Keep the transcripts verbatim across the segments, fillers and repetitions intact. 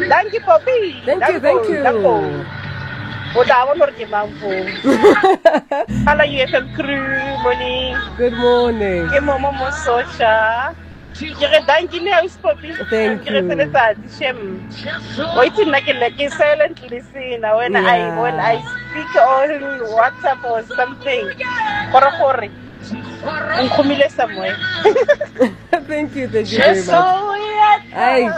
Thank you, Poppy. Thank you, thank you. Hello, U F M crew. Morning. Good morning. Ke Momo Mososha. Ke thank you, Poppy. Thank you. Wait till like like silent listener when Yeah. I when I speak on WhatsApp or something. Kore kore. Nkhumile somewhere. Thank you, thank you very much. Hey.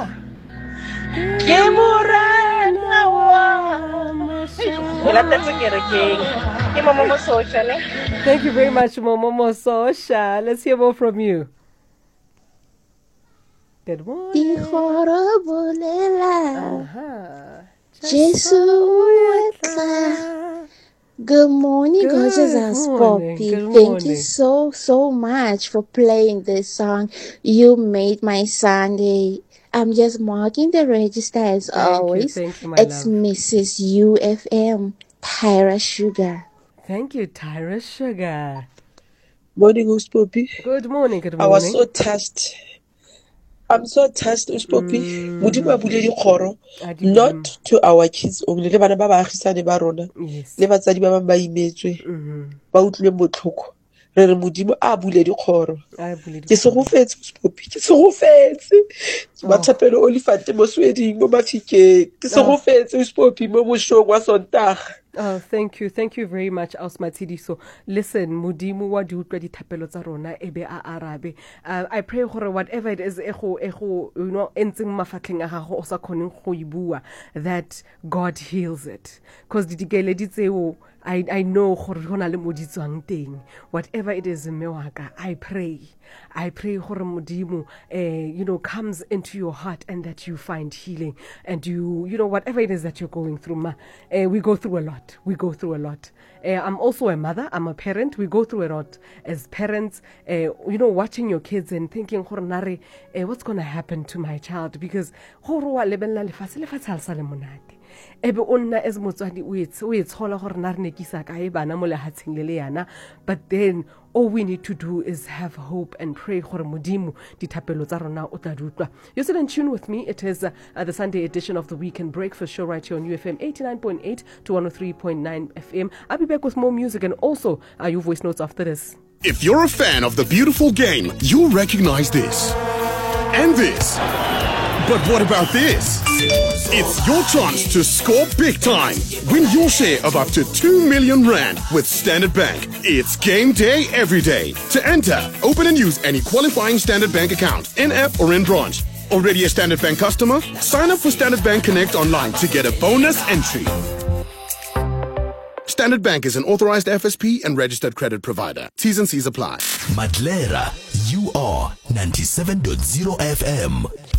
Thank you very much, Momo Mososha. Let's hear more from you. Good morning. Uh-huh. Good morning, Good gorgeous ass morning, Poppy. good Thank morning. you so, so much for playing this song. You made my Sunday. I'm just marking the register as Thank you, always. thank you, my It's love. Missus U F M, Tyra Sugar. Thank you, Tyra Sugar. Morning, Uspopi. Good morning, good I was morning. so touched. I'm so touched, Uspopi. Modimo a bule dikgoro, A di not buleng. to our kids only. Le bana ba baagisane ba rona. Yes. Le batsadi ba bang ba imetswe. Mhm. Ba utlwile botlhoko. Re re Modimo a bule dikgoro. A bule Ke se go fetse, Uspopi. Ke se go fetse. Oh. Mathapelo olifante mo sweding mo mafikeng. Ke se go Oh. fetse, Uspopi, mo moshong wa Sontaga. Oh, thank you. Thank you very much, Ausmatidiso. Listen, Mudimu wa di utlwa dithapelo tsa rona ebe a arabe. Uh, I pray gore whatever it is ego ego you know entseng mafatleng a gago o sa khoneng go ibua, that God heals it. Because didigele di tseo I I know gore hona le moditswang teng. Whatever it is mme wa ka, I pray. I pray gore Mudimu eh you know comes into your heart and that you find healing and you you know whatever it is that you're going through. Ma, eh, we go through a lot. We go through a lot. Uh, I'm also a mother. I'm a parent. We go through a lot as parents. Uh, you know, watching your kids and thinking, uh, what's going to happen to my child? Because ebe onna as motswadi o etse o etshola gore na re nekisa ka e bana mo lehatsheng le le yana, but then all we need to do is have hope and pray gore modimo dithapelo tsa rona o tla di utlwa. You're still in tune with me. It is uh, uh, the Sunday edition of the Weekend Breakfast Show right here on U F M eighty-nine point eight to one oh three point nine F M. I'll be back with more music and also uh, your voice notes after this. If you're a fan of the beautiful game, you'll recognize this and this. But what about this? It's your chance to score big time. Win your share of up to two million rand with Standard Bank. It's game day every day. To enter, open and use any qualifying Standard Bank account, in-app or in branch. Already a Standard Bank customer? Sign up for Standard Bank Connect online to get a bonus entry. Standard Bank is an authorized F S P and registered credit provider. T's and C's apply. Madlera, you are ninety-seven point zero F M.